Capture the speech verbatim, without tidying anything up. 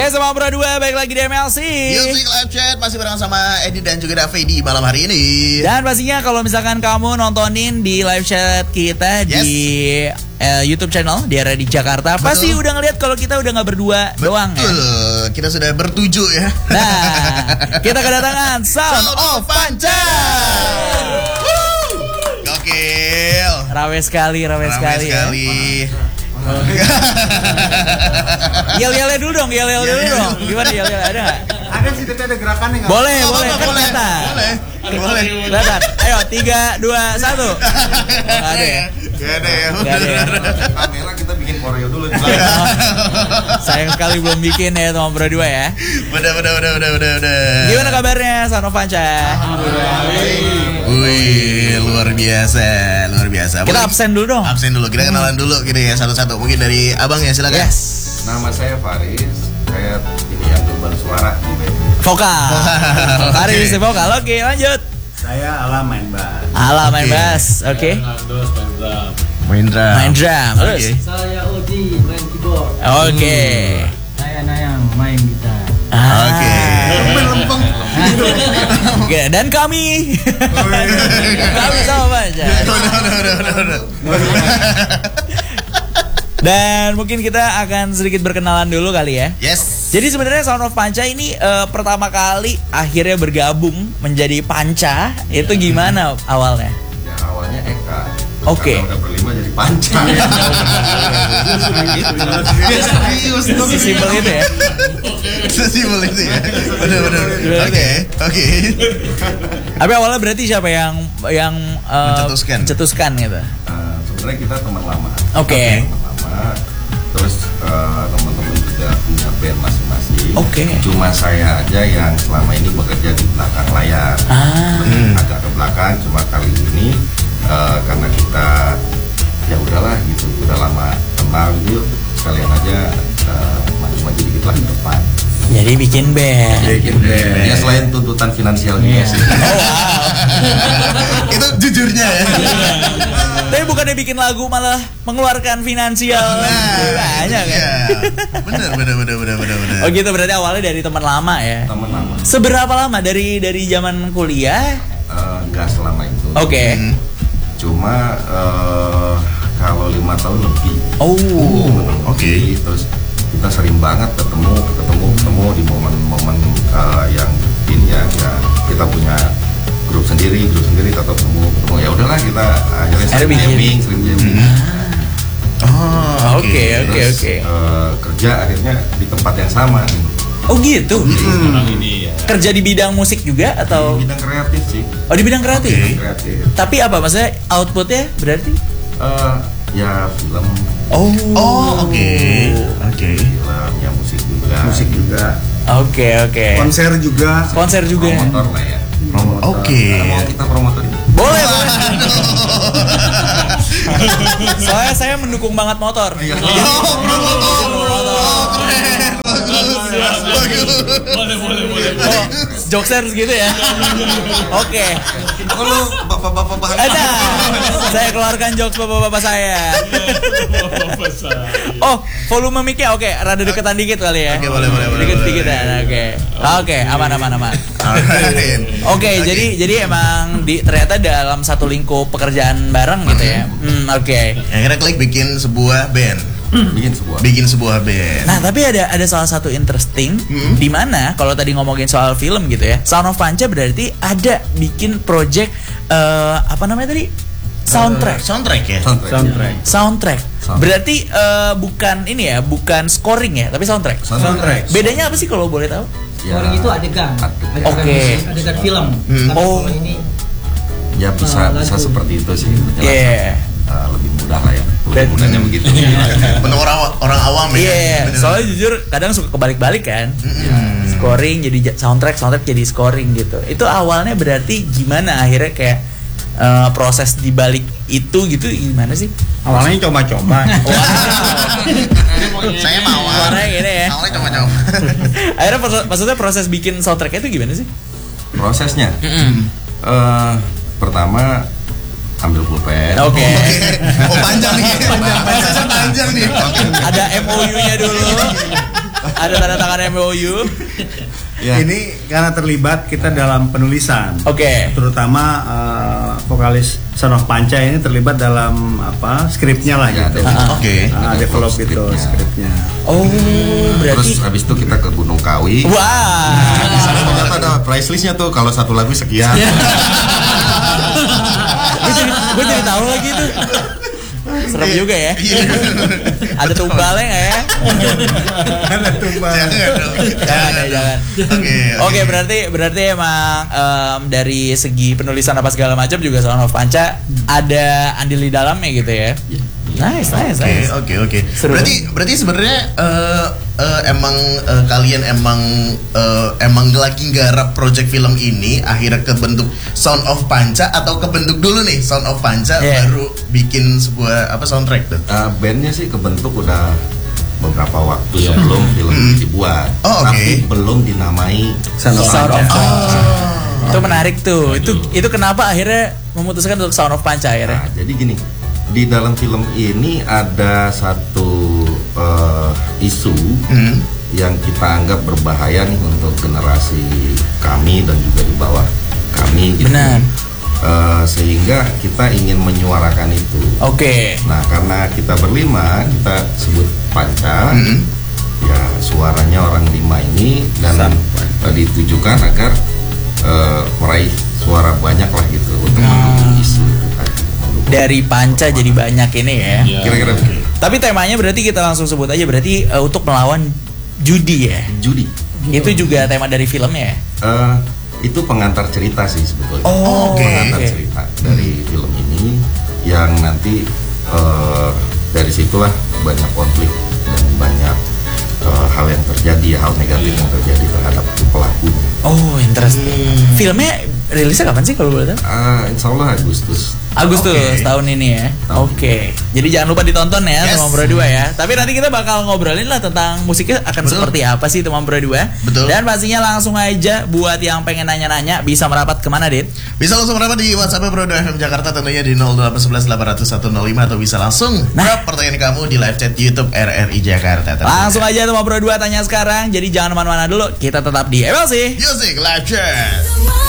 Sama Pro dua, balik lagi di M L C Music Live Chat, masih bareng sama Edi dan juga Davi di malam hari ini. Dan pastinya kalau misalkan kamu nontonin di live chat kita yes. di uh, YouTube channel di area di Jakarta, betul. Pasti udah ngeliat kalau kita udah gak berdua betul. doang ya. Kita sudah bertujuh ya. Nah, kita kedatangan Sound, Sound of Panca. Gokil. Rame sekali, rame, rame sekali, sekali. Ya. Yel-yelnya dulu dong, yel-yel dulu dong. Gimana yel-yel, ada nggak? Ada sih, tapi ada gerakannya nggak? Boleh, oh, boleh, kan boleh, boleh, boleh. Kelihatan. Ayo, tiga, dua, satu. Nggak ada ya? Nggak ada ya. Nggak ada ya. Kamera kita bikin koreo dulu. Sayang sekali belum bikin ya teman Pro dua ya. Udah, udah, udah, udah, udah, udah. Gimana kabarnya, Sound of Panca? Wih, luar biasa, luar biasa. Kita absen dulu dong. Absen dulu, kita kenalan dulu gitu ya satu-satu. Mungkin dari abang ya, silakan. Yes. Nama saya Faris, saya ini yang kembali suara di band. Vokal. Faris vokal. Oke, lanjut. Saya Ala main bass. Ala main okay. bass, oke. Okay. Main drum. Main drum. Terus. Okay. Saya Odi main keyboard. Oke. Okay. Hmm. Saya Nayang main gitar. Ah. Oke. Okay. Lempeng. Oke, dan kami. Kami sama aja. Dan mungkin kita akan sedikit berkenalan dulu kali ya. Yes. Jadi sebenarnya Sound of Panca ini uh, pertama kali akhirnya bergabung menjadi Panca. Itu gimana awalnya? Ya awalnya Eka. Oke. Okay. Udah berlima jadi Panca. Serius. Sesimpel itu ya. Sesimpel itu ya. Benar-benar. Oke, oke. Tapi awalnya berarti siapa yang yang uh, mencetuskan, mencetuskan gitu? Uh, sebenarnya kita teman lama. Oke. Okay. Teman lama. Terus uh, teman-teman juga punya band masing-masing. Oke. Okay. Cuma saya aja yang selama ini bekerja di belakang layar. Ah. Hmm. Agak ke belakang. Cuma kali ini uh, karena kita ya udahlah gitu, udah lama kenal gitu, sekalian aja uh, maju-maju dikit lah ke depan. Jadi bikin band. Bikin band. Ya selain tuntutan finansial juga sih. Oh wow. Itu jujurnya ya. Tapi bukannya bikin lagu malah mengeluarkan finansial. Nah, banyak kan. Iya. Bener, bener, bener, bener, bener, bener. Oh gitu, berarti awalnya dari teman lama ya. Teman lama. Seberapa lama dari dari zaman kuliah? Uh, enggak selama itu. Oke. Okay. Hmm. Cuma uh, kalau lima tahun lebih. Oh. Oke. Okay. Terus kita sering banget ketemu, ketemu, ketemu di momen-momen uh, yang ini ya, ya. Kita punya grup sendiri, grup sendiri tetap ketemu, ketemu. Ya udahlah kita akhirnya sering jamming, sering jamming. Hmm. Oh, oke, oke, oke. Kerja akhirnya di tempat yang sama. Oh gitu. Hmm. Ini ya. Kerja di bidang musik juga atau? Di bidang kreatif sih. Oh di bidang kreatif. Okay. Kreatif. Tapi apa maksudnya outputnya berarti? Uh, ya film. Oh. Oh oke. Okay. Oke. Okay. Film, ya musik juga. Musik juga. Oke okay, oke. Okay. Konser juga. Konser juga. Promotor lah ya. Oke. Okay. Mau kita promotor ini? Boleh boleh. Soalnya saya mendukung banget motor. Iya. Oh, promotor. Boleh boleh boleh. Oh, jokesers gitu ya. Oke. Okay. Kalau bapak-bapak bahan. Ada. Saya keluarkan jokes bapak-bapak saya. Oh, volume mic-nya oke, okay. Rada deketan dikit kali ya. Oke, okay, boleh boleh boleh. Dikit dikit ya. Oke. Oke, aman aman aman. Oke, jadi jadi emang di ternyata dalam satu lingkup pekerjaan bareng gitu ya. Hmm, oke. Okay. Akhirnya klik bikin sebuah band. Bikin sebuah. Bikin sebuah band. Nah, tapi ada ada salah satu interesting hmm. di mana kalau tadi ngomongin soal film gitu ya. Sound of Panca berarti ada bikin project uh, apa namanya tadi? Soundtrack. Uh, soundtrack ya. Soundtrack. Soundtrack. Soundtrack. Soundtrack. Berarti uh, bukan ini ya, bukan scoring ya, tapi soundtrack. Soundtrack. Bedanya apa sih kalau boleh tahu? Ya, Scoring itu adegan. adegan. Oke. Okay. Adegan film. Hmm. Tapi Oh. kalau ini Ya bisa uh, bisa seperti itu sih. Iya. Yeah. Uh, lebih mudah lah ya. Mudahnya begitu. Untuk orang orang awam ya. Iya. Yeah. Soalnya jujur kadang suka kebalik-balik kan. Mm-hmm. Scoring jadi soundtrack, soundtrack jadi scoring gitu. Itu awalnya berarti gimana akhirnya kayak uh, proses di balik itu gitu gimana sih? Awalnya coba-coba. Saya mau. Awalnya gini ya. Awalnya coba-coba. Akhirnya proses, maksudnya proses bikin soundtracknya itu gimana sih? Prosesnya. Mm-hmm. Uh, pertama ambil pulpen. Oke. Okay. Oh panjang nih. Panjang. Prosesnya panjang nih. Ada M O U-nya dulu. Ada tanda tangan M O U. Ya. Ini karena terlibat kita dalam penulisan. Oke. Okay. Terutama uh, vokalis Son of Panca ini terlibat dalam apa skripnya lah ya, gitu. Oke. Okay. Uh, develop itu skripnya. Oh, berarti. Terus habis itu kita ke Gunung Kawi. Wah. Nah, di sana ternyata ada price listnya tuh, kalau satu lagu sekian. Gue jadi, gue jadi tahu lagi tuh. Serem juga ya. Ada tumbalnya nggak ya? Ada tumbal. Jangan ya, jangan. Oke. Oke, berarti berarti emang um, dari segi penulisan apa segala macam juga Son of Panca ada andil di dalamnya gitu ya. Nice, nice, Oke, nice. oke, oke. Seru. Berarti berarti sebenarnya eh, eh, emang eh, kalian emang eh, emang lagi nggarap project film ini akhirnya kebentuk Sound of Panca atau kebentuk dulu nih Sound of Panca Yeah. baru bikin sebuah apa soundtrack tuh? Uh, bandnya sih kebentuk udah beberapa waktu sebelum film dibuat, Oh, oke. tapi belum dinamai Sound of Sound of Panca. Panca. Itu menarik tuh. Itu itu kenapa akhirnya memutuskan untuk Sound of Panca akhirnya? Nah, jadi gini, di dalam film ini ada satu uh, isu Hmm. yang kita anggap berbahaya nih untuk generasi kami dan juga di bawah kami gitu. Benar. Uh, sehingga kita ingin menyuarakan itu. Oke. Nah, karena kita berlima, kita sebut Panca. Hmm. Ya, suaranya orang lima ini dan uh, ditujukan agar uh, meraih suara banyak lah gitu untuk mendukung isu itu tadi. Mendukung. Dari Panca jadi banyak ini ya. Kira-kira begitu. Tapi temanya berarti kita langsung sebut aja berarti uh, untuk melawan judi ya. Judi. Itu juga tema dari filmnya ya. Uh, itu pengantar cerita sih sebetulnya. Oh, oke. Pengantar oke. cerita dari film ini yang nanti uh, dari situlah banyak konflik dan banyak uh, hal yang terjadi, hal negatif yang terjadi terhadap pelakunya. Oh, interesting. Filmnya rilisnya kapan sih kalau boleh tahu? Uh, insya Allah Agustus. Agustus Oke. tahun ini ya. Tahun Oke. Jadi jangan lupa ditonton ya Yes. Teman Bro dua ya. Tapi nanti kita bakal ngobrolin lah tentang musiknya akan Betul. seperti apa sih Teman Bro dua. Betul. Dan pastinya langsung aja buat yang pengen nanya-nanya bisa merapat kemana, Dit? Bisa langsung merapat di WhatsApp Bro dua F M Jakarta tentunya di nol delapan satu satu delapan nol satu nol lima atau bisa langsung Nah. drop pertanyaan kamu di live chat YouTube R R I Jakarta. tentunya. Langsung aja Teman Bro dua tanya sekarang. Jadi jangan kemana-mana dulu. Kita tetap di M L C. Music Live Chat. Semua